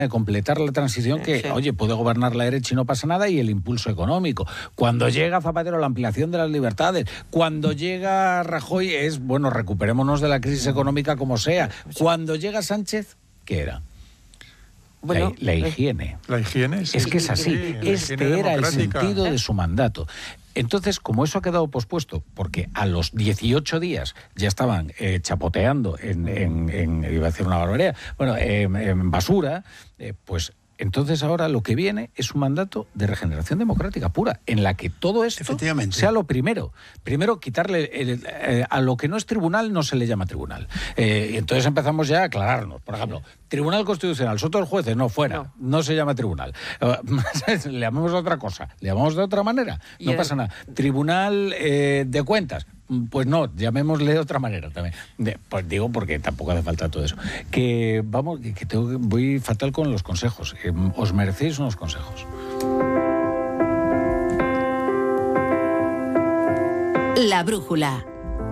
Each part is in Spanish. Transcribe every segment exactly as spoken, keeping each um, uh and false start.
de completar la transición que, sí. oye, puede gobernar la derecha y no pasa nada, y el impulso económico. Cuando llega Zapatero, la ampliación de las libertades. Cuando llega Rajoy, es, bueno, recuperémonos de la crisis económica como sea. Cuando llega Sánchez, ¿qué era? Bueno, la, la higiene. La higiene, sí. Es que es así. Sí, este era el sentido de su mandato. Entonces, como eso ha quedado pospuesto, porque a los dieciocho días ya estaban eh, chapoteando en, en, en, iba a decir una barbaridad, bueno, eh, en basura, eh, pues entonces ahora lo que viene es un mandato de regeneración democrática pura, en la que todo esto sea lo primero. Primero, quitarle el, eh, a lo que no es tribunal no se le llama tribunal. Eh, y entonces empezamos ya a aclararnos. Por ejemplo, Tribunal Constitucional, Soto de los Jueces, no, fuera, no, no se llama tribunal. Le llamamos de otra cosa, le llamamos de otra manera, no pasa nada. Tribunal eh, de Cuentas, pues no, llamémosle de otra manera también. De, pues digo, porque tampoco hace falta todo eso. Que vamos, que tengo, voy fatal con los consejos. Eh, os merecéis unos consejos. La brújula.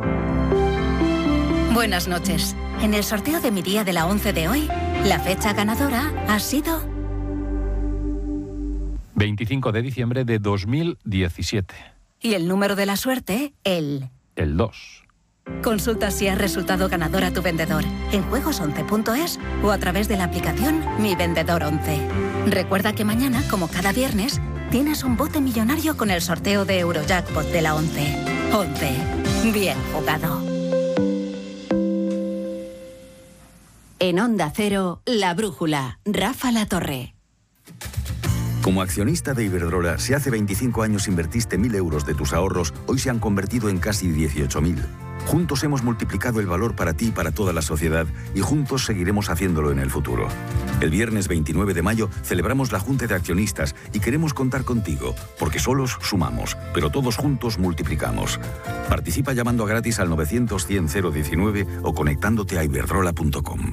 Buenas noches. En el sorteo de mi día de la once de hoy, la fecha ganadora ha sido veinticinco de diciembre de dos mil diecisiete. Y el número de la suerte, el... El dos. Consulta si has resultado ganador a tu vendedor en juegos once punto es o a través de la aplicación Mi Vendedor once. Recuerda que mañana, como cada viernes, tienes un bote millonario con el sorteo de Eurojackpot de la once. once. Bien jugado. En Onda Cero, La Brújula, Rafa La Torre. Como accionista de Iberdrola, si hace veinticinco años invertiste mil euros de tus ahorros, hoy se han convertido en casi dieciocho mil. Juntos hemos multiplicado el valor para ti y para toda la sociedad, y juntos seguiremos haciéndolo en el futuro. El viernes veintinueve de mayo celebramos la Junta de Accionistas y queremos contar contigo, porque solos sumamos, pero todos juntos multiplicamos. Participa llamando a gratis al novecientos cien cero diecinueve o conectándote a iberdrola punto com.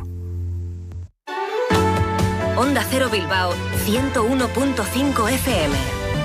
Onda Cero Bilbao, ciento uno punto cinco F M.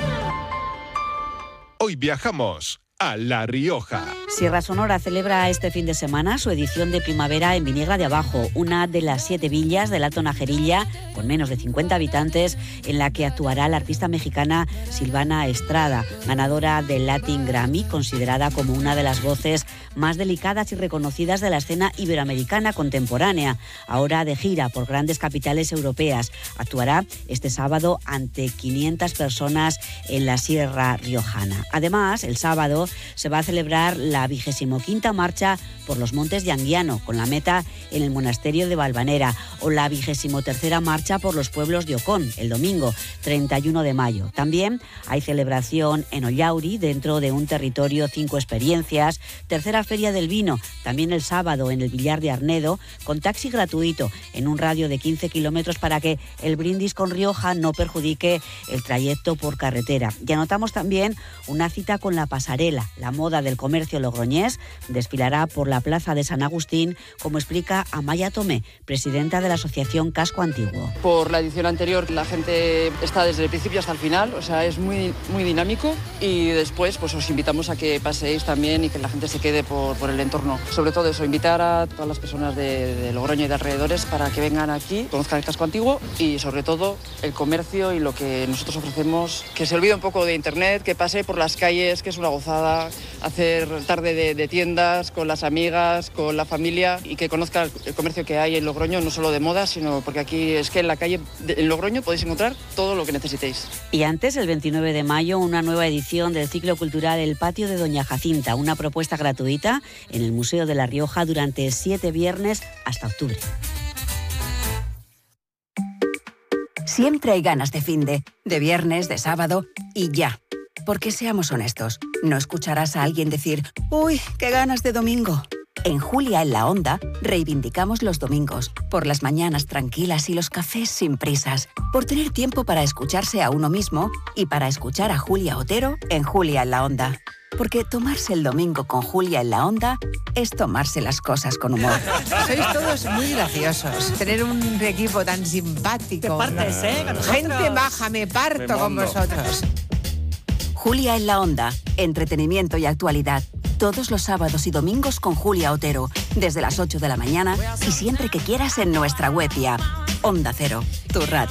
Hoy viajamos a La Rioja. Sierra Sonora celebra este fin de semana su edición de primavera en Viniegra de Abajo, una de las siete villas del Alto Najerilla, con menos de cincuenta habitantes, en la que actuará la artista mexicana Silvana Estrada, ganadora del Latin Grammy, considerada como una de las voces más delicadas y reconocidas de la escena iberoamericana contemporánea, ahora de gira por grandes capitales europeas. Actuará este sábado ante quinientas personas en la Sierra Riojana. Además, el sábado se va a celebrar la vigésimo quinta marcha por los Montes de Anguiano, con la meta en el monasterio de Valvanera, o la vigésimo tercera marcha por los pueblos de Ocón, el domingo treinta y uno de mayo. También hay celebración en Ollauri, dentro de un territorio cinco experiencias, tercera feria del vino, también el sábado en el Villar de Arnedo, con taxi gratuito en un radio de quince kilómetros para que el brindis con Rioja no perjudique el trayecto por carretera. Y anotamos también una cita con la pasarela. La moda del comercio logroñés desfilará por la plaza de San Agustín, como explica Amaya Tomé, presidenta de la asociación Casco Antiguo. Por la edición anterior la gente está desde el principio hasta el final, o sea, es muy, muy dinámico, y después pues os invitamos a que paséis también y que la gente se quede por, por el entorno. Sobre todo eso, invitar a todas las personas de, de Logroño y de alrededores para que vengan aquí, conozcan el Casco Antiguo y sobre todo el comercio y lo que nosotros ofrecemos, que se olvide un poco de internet, que pase por las calles, que es una gozada, hacer tarde de, de tiendas con las amigas, con la familia, y que conozca el comercio que hay en Logroño, no solo de moda, sino porque aquí es que en la calle de, en Logroño podéis encontrar todo lo que necesitéis. Y antes, el veintinueve de mayo, una nueva edición del ciclo cultural El Patio de Doña Jacinta, una propuesta gratuita en el Museo de La Rioja durante siete viernes hasta octubre. Siempre hay ganas de finde, de viernes, de sábado y ya. Porque seamos honestos, no escucharás a alguien decir «Uy, qué ganas de domingo». En Julia en la Onda reivindicamos los domingos, por las mañanas tranquilas y los cafés sin prisas, por tener tiempo para escucharse a uno mismo y para escuchar a Julia Otero en Julia en la Onda. Porque tomarse el domingo con Julia en la Onda es tomarse las cosas con humor. Sois todos muy graciosos. Tener un equipo tan simpático. Te partes, ¿no? ¿eh? Con Gente baja, me parto me con vosotros. Julia en la Onda, entretenimiento y actualidad. Todos los sábados y domingos con Julia Otero, desde las ocho de la mañana y siempre que quieras en nuestra web y app. Onda Cero, tu radio.